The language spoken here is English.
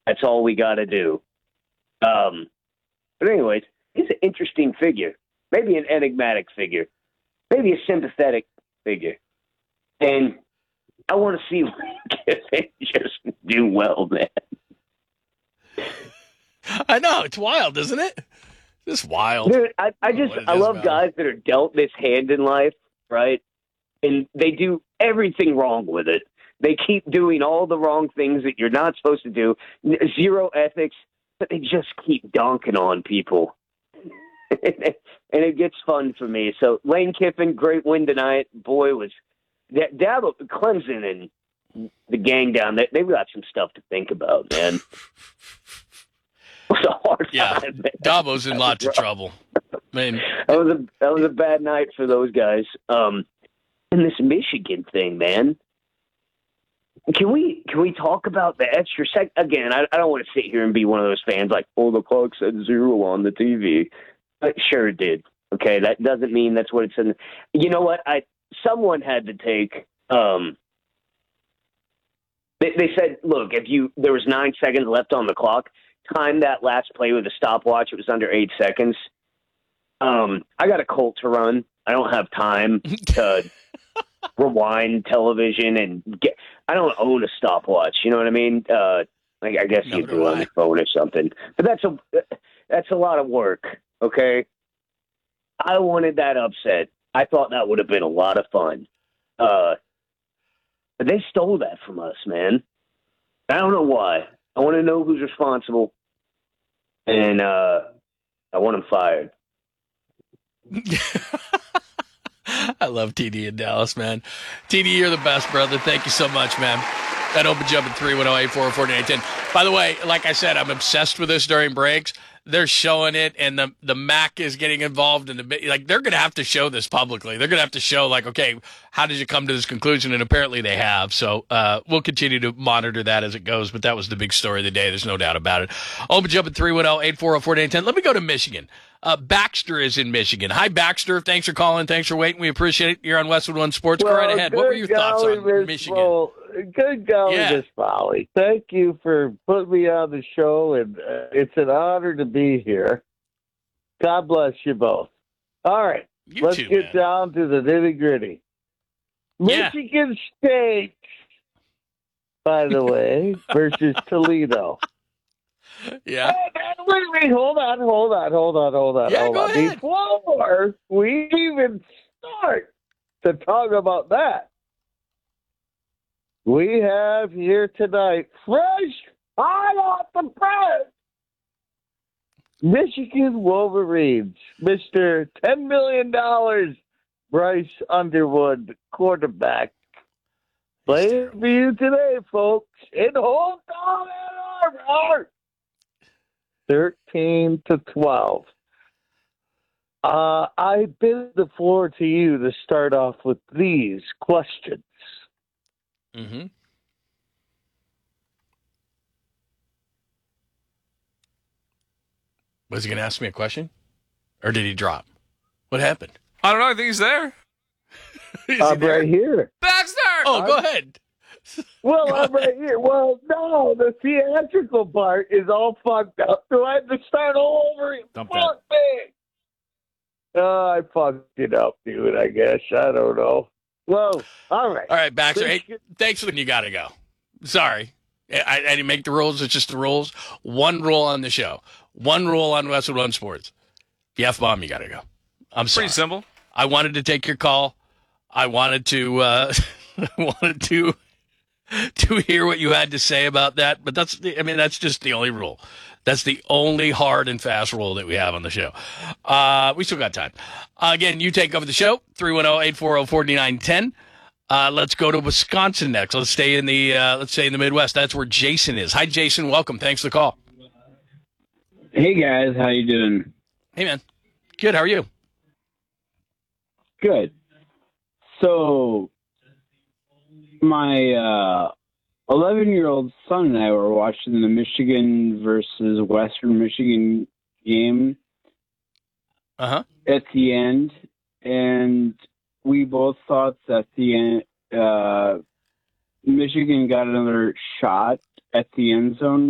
That's all we got to do. But anyways, he's an interesting figure. Maybe an enigmatic figure. Maybe a sympathetic figure. And I want to see Kiffin just do well, man. I know. It's wild, isn't it? It's wild. Dude, I love guys that are dealt this hand in life, right? And they do everything wrong with it. They keep doing all the wrong things that you're not supposed to do. Zero ethics, but they just keep donking on people. And it gets fun for me. So Lane Kiffin, great win tonight. Boy, was Dabo, Clemson and the gang down there, they've got some stuff to think about, man. It was a hard time, man. Dabo's in lots of trouble. I mean, that was a bad night for those guys. And this Michigan thing, man. Can we talk about the extra sec? Again, I don't want to sit here and be one of those fans like, oh, the clock said 0 on the TV. Sure it did. Okay, that doesn't mean that's what it said. You know what? Someone had to take. They said, look, there was 9 seconds left on the clock, time that last play with a stopwatch. It was under 8 seconds. I got a Colt to run. I don't have time to rewind television and get. I don't own a stopwatch. You know what I mean? I guess you do on your phone or something. But that's a lot of work. Okay. I wanted that upset. I thought that would have been a lot of fun. But they stole that from us, man. I don't know why. I want to know who's responsible. And I want him fired. I love TD in Dallas, man. TD, you're the best, brother. Thank you so much, man. That opens you up at 310-840-4910. By the way, like I said, I'm obsessed with this during breaks. They're showing it, and the MAC is getting involved in they're going to have to show this publicly. They're going to have to show, okay, how did you come to this conclusion? And apparently they have. So we'll continue to monitor that as it goes. But that was the big story of the day. There's no doubt about it. Open up at 310-840-4910. Let me go to Michigan. Baxter is in Michigan. Hi, Baxter. Thanks for calling. Thanks for waiting. We appreciate it. You're on Westwood One Sports. Go right ahead. What were your thoughts on Michigan? Good golly, Miss Molly. Thank you for putting me on the show, and it's an honor to be here. God bless you both. All right, let's get down to the nitty-gritty. Michigan State, by the way, versus Toledo. Yeah. Wait, hold on. Go ahead. Before we even start to talk about that, we have here tonight, fresh, hot off the press, Michigan Wolverines, Mr. $10 million, Bryce Underwood, quarterback. Playing for you today, folks, in hometown Ann Arbor. 13-12. I bid the floor to you to start off with these questions. Mm-hmm. Was he going to ask me a question? Or did he drop? What happened? I don't know. I think he's there. I'm right here. Baxter! Oh, go ahead. Well, I'm right here. Well, no, the theatrical part is all fucked up. Do I have to start all over? Fuck me. I fucked it up, dude, I guess. I don't know. Well, all right. All right, Baxter. Hey, thanks for the you got to go. Sorry. I didn't make the rules. It's just the rules. One rule on the show. One rule on Westwood One Sports. If you F-bomb, you got to go. I'm sorry. Pretty simple. I wanted to take your call. I wanted to to hear what you had to say about that. But that's just the only rule. That's the only hard and fast rule that we have on the show. We still got time. Again, you take over the show, 310-840-4910. Let's go to Wisconsin next. Let's stay in the Midwest. That's where Jason is. Hi, Jason. Welcome. Thanks for the call. Hey, guys. How you doing? Hey, man. Good. How are you? Good. So my 11-year-old son and I were watching the Michigan versus Western Michigan game at the end, and we both thought that the end, Michigan got another shot at the end zone